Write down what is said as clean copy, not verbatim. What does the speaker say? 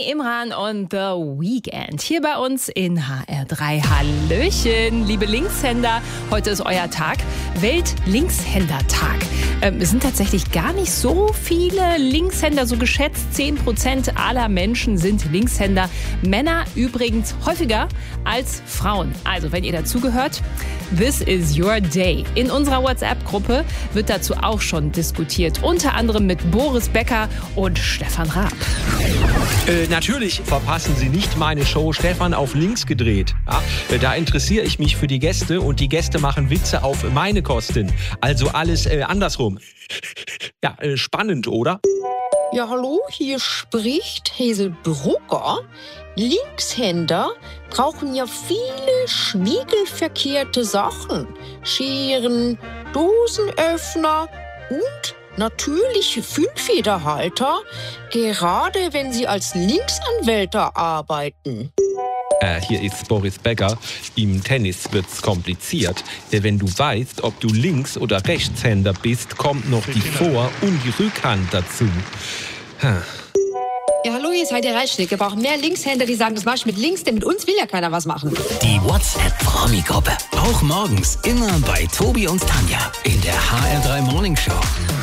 Imran und The Weeknd hier bei uns in HR3. Hallöchen, liebe Linkshänder. Heute ist euer Tag, Welt-Linkshänder-Tag. Es sind tatsächlich gar nicht so viele Linkshänder, so geschätzt 10% aller Menschen sind Linkshänder. Männer übrigens häufiger als Frauen. Also, wenn ihr dazugehört, this is your day. In unserer WhatsApp-Gruppe wird dazu auch schon diskutiert. Unter anderem mit Boris Becker und Stefan Raab. Natürlich verpassen Sie nicht meine Show Stefan auf links gedreht. Ja, da interessiere ich mich für die Gäste und die Gäste machen Witze auf meine Kosten. Also alles andersrum. Ja, spannend, oder? Ja, hallo, hier spricht Hazel Brugger. Linkshänder brauchen ja viele schniegelverkehrte Sachen. Scheren, Dosenöffner und natürlich Füllfederhalter, gerade wenn sie als Linksanwälte arbeiten. Hier ist Boris Becker. Im Tennis wird's kompliziert. Wenn du weißt, ob du Links- oder Rechtshänder bist, kommt noch die Vor- und die Rückhand dazu. Ja, hallo, hier ist Heidi Reichschnick. Wir brauchen mehr Linkshänder, die sagen, das mach ich mit links, denn mit uns will ja keiner was machen. Die WhatsApp-Promi-Gruppe. Auch morgens immer bei Tobi und Tanja in der HR3 Morning Show.